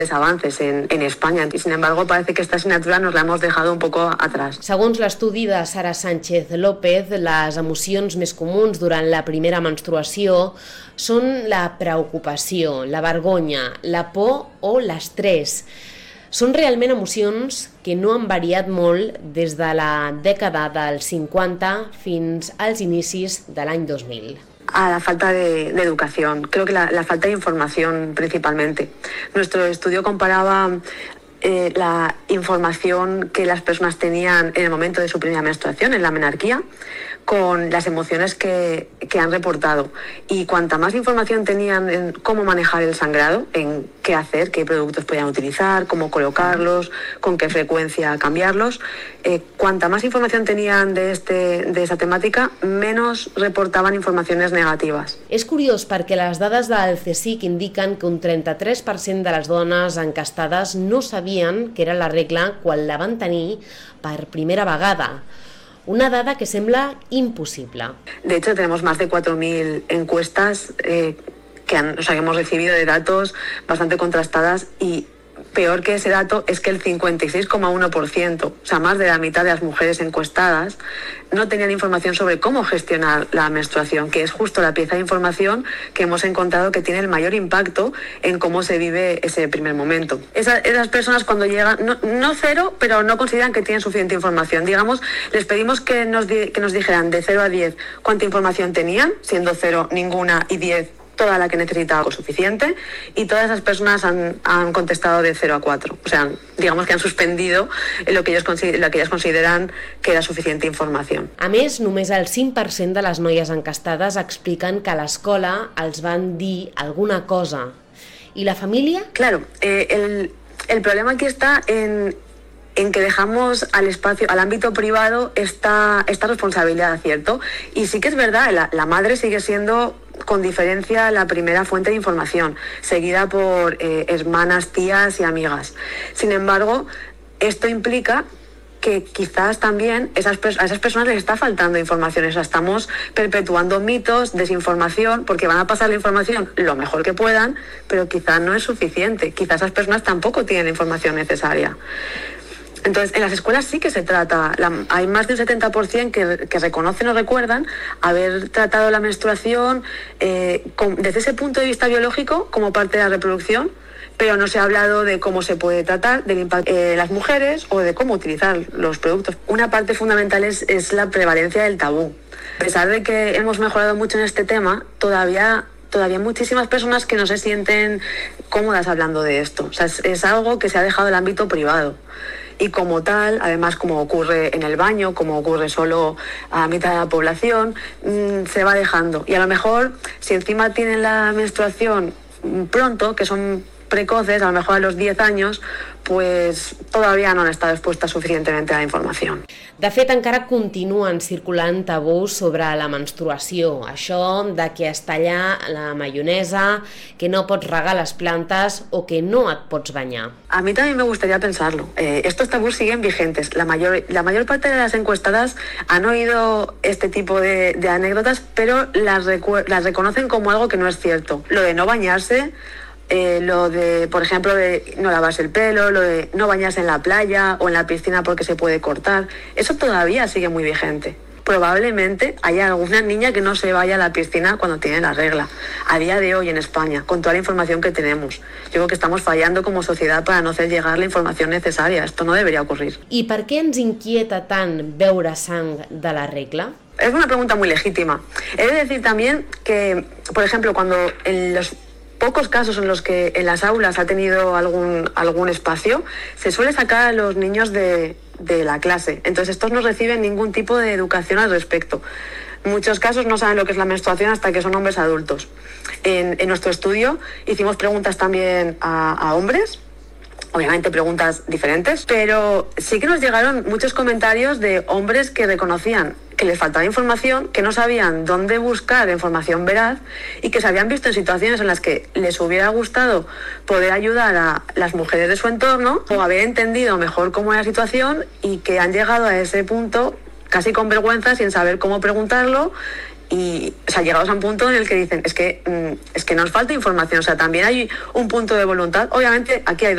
avances en España y sin embargo parece que esta asignatura nos la hemos dejado un poco atrás. Segons l'estudi de Sara Sánchez López, les emocions més comuns durant la primera menstruació són la preocupació, la vergonya, la por o l'estrès. Són realment emocions que no han variat molt des de la dècada dels 50 fins als inicis de l'any 2000. A la falta de educación, creo que la falta de información principalmente. Nuestro estudio comparaba la información que las personas tenían en el momento de su primera menstruación, en la menarquía, con las emociones que han reportado. Y cuanta más información tenían en cómo manejar el sangrado, en qué hacer, qué productos podían utilizar, cómo colocarlos, con qué frecuencia cambiarlos, cuanta más información tenían de esa temàtica, menos reportaven informacions negatives. És curiós perquè les dades del CSIC indiquen que un 33% de les dones encastades no sabien que era la regla quan la van tenir per primera vegada. Una dada que sembla imposible. De hecho, tenemos más de 4.000 encuestas que hemos recibido de datos bastante contrastadas y peor que ese dato es que el 56,1%, o sea, más de la mitad de las mujeres encuestadas, no tenían información sobre cómo gestionar la menstruación, que es justo la pieza de información que hemos encontrado que tiene el mayor impacto en cómo se vive ese primer momento. Esas personas cuando llegan, no cero, pero no consideran que tienen suficiente información. Digamos, les pedimos que nos dijeran de 0 a 10 cuánta información tenían, siendo 0 ninguna y 10 toda la que necesitaba suficiente, y todas esas personas han contestado de 0 a 4. O sea, digamos que han suspendido lo que ellas consideran que era suficiente informació. A més, només el 5% de les noies encastades expliquen que a l'escola els van dir alguna cosa. ¿Y la familia? Claro, el problema aquí está en que dejamos al ámbito privado esta responsabilidad, ¿cierto? Y sí que es verdad, la madre sigue siendo con diferencia la primera fuente de información, seguida por hermanas, tías y amigas. Sin embargo, esto implica que quizás también a esas personas les está faltando información, o sea, estamos perpetuando mitos, desinformación, porque van a pasar la información lo mejor que puedan, pero quizás no es suficiente, quizás esas personas tampoco tienen la información necesaria. Entonces, en las escuelas sí que se trata, hay más de un 70% que reconocen o recuerdan haber tratado la menstruación desde ese punto de vista biológico como parte de la reproducción, pero no se ha hablado de cómo se puede tratar, del impacto en las mujeres o de cómo utilizar los productos. Una parte fundamental es la prevalencia del tabú. A pesar de que hemos mejorado mucho en este tema, todavía hay muchísimas personas que no se sienten cómodas hablando de esto. O sea, es algo que se ha dejado el ámbito privado. Y como tal, además como ocurre en el baño, como ocurre solo a mitad de la población, se va dejando. Y a lo mejor, si encima tienen la menstruación pronto, que son precoces, a lo mejor a los 10 años, pues todavía no han estado expuestas suficientemente a la información. De fet, encara continuen circulant tabús sobre la menstruació. Això de que es talla la maionesa, que no pots regar les plantes o que no et pots banyar. A mí también me gustaría pensarlo. Estos tabús siguen vigentes. La mayor parte de las encuestadas han oído este tipo de anécdotas, pero las reconocen como algo que no es cierto. Lo de no bañarse, lo de, por ejemplo, de no lavarse el pelo, lo de no bañarse en la playa o en la piscina porque se puede cortar, eso todavía sigue muy vigente. Probablemente haya alguna niña que no se vaya a la piscina cuando tiene la regla. A día de hoy en España, con toda la información que tenemos, yo creo que estamos fallando como sociedad para no hacer llegar la información necesaria. Esto no debería ocurrir. I per què ens inquieta tant veure sang de la regla? Es una pregunta muy legítima. He de decir también que, por ejemplo, cuando en los pocos casos en los que en las aulas ha tenido algún espacio, se suele sacar a los niños de la clase. Entonces estos no reciben ningún tipo de educación al respecto. En muchos casos no saben lo que es la menstruación hasta que son hombres adultos. En nuestro estudio hicimos preguntas también a hombres, obviamente preguntas diferentes, pero sí que nos llegaron muchos comentarios de hombres que reconocían que les faltaba información, que no sabían dónde buscar información veraz y que se habían visto en situaciones en las que les hubiera gustado poder ayudar a las mujeres de su entorno o haber entendido mejor cómo era la situación y que han llegado a ese punto casi con vergüenza, sin saber cómo preguntarlo. Y, o sea, llegados a un punto en el que dicen, es que nos falta información, o sea, también hay un punto de voluntad. Obviamente aquí hay